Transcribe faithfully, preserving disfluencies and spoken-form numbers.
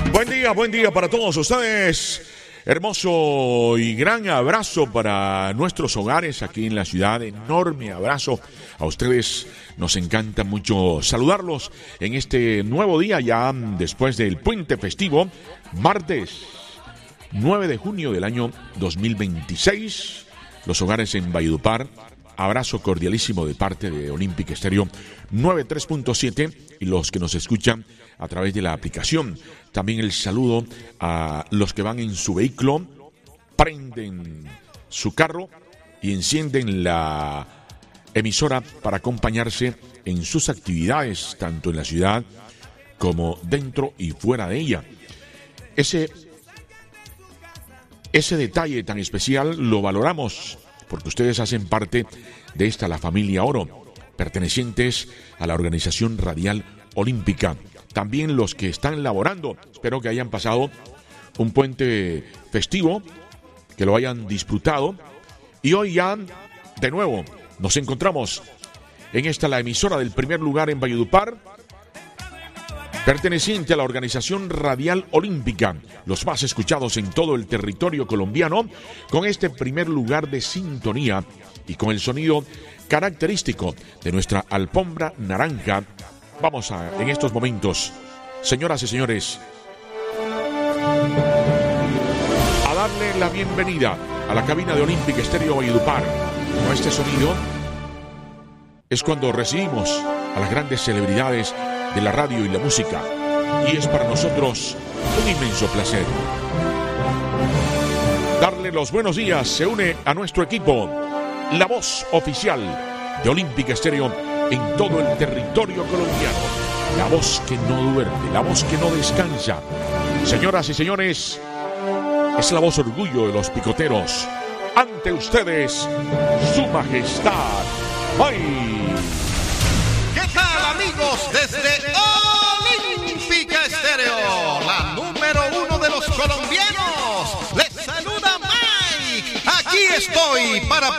Buen día, buen día para todos ustedes. Hermoso y gran abrazo para nuestros hogares aquí en la ciudad. Enorme abrazo a ustedes. Nos encanta mucho saludarlos en este nuevo día, ya después del puente festivo, martes nueve de junio del año dos mil veintiséis. Los hogares en Valledupar. Abrazo cordialísimo de parte de Olympic Stereo noventa y tres punto siete y los que nos escuchan a través de la aplicación. También el saludo a los que van en su vehículo, prenden su carro y encienden la emisora para acompañarse en sus actividades, tanto en la ciudad como dentro y fuera de ella. Ese, ese detalle tan especial lo valoramos porque ustedes hacen parte de esta, la familia Oro, pertenecientes a la organización radial olímpica. También los que están laborando, espero que hayan pasado un puente festivo, que lo hayan disfrutado. Y hoy ya, de nuevo, nos encontramos en esta, la emisora del primer lugar en Valledupar, perteneciente a la organización radial olímpica, los más escuchados en todo el territorio colombiano, con este primer lugar de sintonía y con el sonido característico de nuestra alfombra naranja. Vamos a, en estos momentos, señoras y señores, a darle la bienvenida a la cabina de Olympic Stereo Valledupar. Con este sonido es cuando recibimos a las grandes celebridades de la radio y la música, y es para nosotros un inmenso placer darle los buenos días. Se une a nuestro equipo la voz oficial de Olympic Stereo en todo el territorio colombiano, la voz que no duerme, la voz que no descansa. Señoras y señores, es la voz orgullo de los picoteros. Ante ustedes, su majestad. ¡Ay! ¿Qué tal, amigos? Desde Olympic Stereo, la número uno de los colombianos, les saluda Mike. Aquí estoy para